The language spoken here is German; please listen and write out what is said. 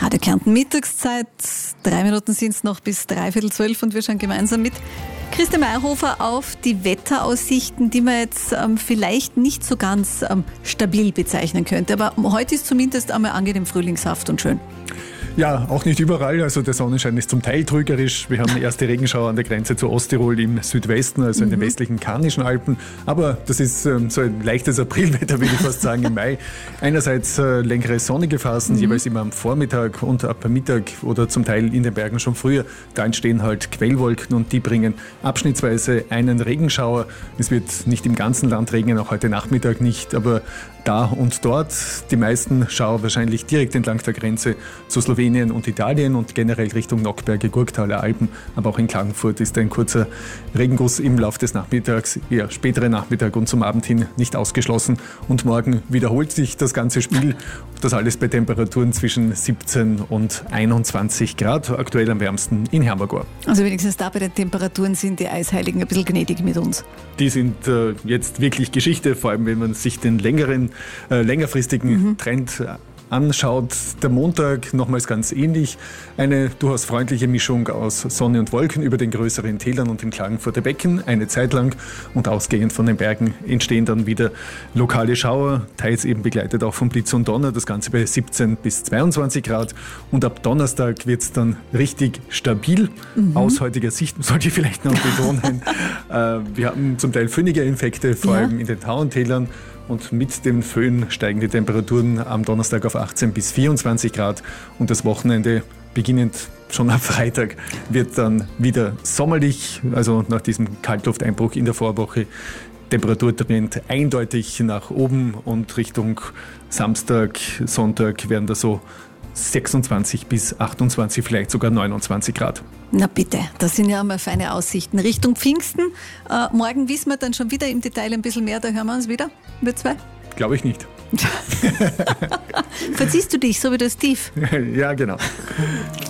Radio Kärnten Mittagszeit. 3 Minuten sind es noch bis 11:45 und wir schauen gemeinsam mit Christian Mayerhofer auf die Wetteraussichten, die man jetzt vielleicht nicht so ganz stabil bezeichnen könnte. Aber heute ist zumindest einmal angenehm frühlingshaft und schön. Ja, auch nicht überall. Also der Sonnenschein ist zum Teil trügerisch. Wir haben erste Regenschauer an der Grenze zu Osttirol im Südwesten, also in den westlichen Karnischen Alpen. Aber das ist so ein leichtes Aprilwetter, würde ich fast sagen, im Mai. Einerseits längere sonnige Phasen, jeweils immer am Vormittag und ab Mittag oder zum Teil in den Bergen schon früher. Da entstehen halt Quellwolken und die bringen abschnittsweise einen Regenschauer. Es wird nicht im ganzen Land regnen, auch heute Nachmittag nicht, aber da und dort. Die meisten Schauer wahrscheinlich direkt entlang der Grenze zu Slowenien und Italien und generell Richtung Nockberge, Gurktaler Alpen. Aber auch in Klagenfurt ist ein kurzer Regenguss im Laufe des Nachmittags, eher spätere Nachmittag und zum Abend hin nicht ausgeschlossen. Und morgen wiederholt sich das ganze Spiel. Das alles bei Temperaturen zwischen 17 und 21 Grad, aktuell am wärmsten in Hermagor. Also wenigstens da bei den Temperaturen sind die Eisheiligen ein bisschen gnädig mit uns. Die sind jetzt wirklich Geschichte, vor allem wenn man sich den längerfristigen Trend anschaut. Der Montag nochmals ganz ähnlich. Eine durchaus freundliche Mischung aus Sonne und Wolken über den größeren Tälern und im Klagenfurter Becken eine Zeit lang. Und ausgehend von den Bergen entstehen dann wieder lokale Schauer, teils eben begleitet auch von Blitz und Donner. Das Ganze bei 17 bis 22 Grad. Und ab Donnerstag wird es dann richtig stabil. Aus heutiger Sicht sollte ich vielleicht noch betonen. Wir haben zum Teil föhnige Infekte, vor allem in den Tauentälern. Und mit dem Föhn steigen die Temperaturen am Donnerstag auf 18 bis 24 Grad. Und das Wochenende, beginnend schon am Freitag, wird dann wieder sommerlich. Also nach diesem Kaltlufteinbruch in der Vorwoche. Temperaturtrend eindeutig nach oben und Richtung Samstag, Sonntag werden da so 26 bis 28, vielleicht sogar 29 Grad. Na bitte, das sind ja einmal feine Aussichten. Richtung Pfingsten, morgen wissen wir dann schon wieder im Detail ein bisschen mehr, da hören wir uns wieder, wir zwei? Glaube ich nicht. Verziehst du dich, so wie der Steve? Ja, genau.